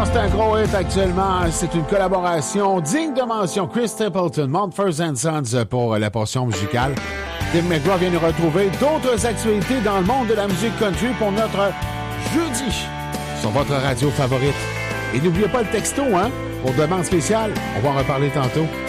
c'est un gros hit actuellement. C'est une collaboration digne de mention. Chris Stapleton, Mumford & Sons pour la portion musicale. Tim McGraw vient nous retrouver d'autres actualités dans le monde de la musique country pour notre jeudi sur votre radio favorite. Et n'oubliez pas le texto, hein, pour demande spéciale. On va en reparler tantôt.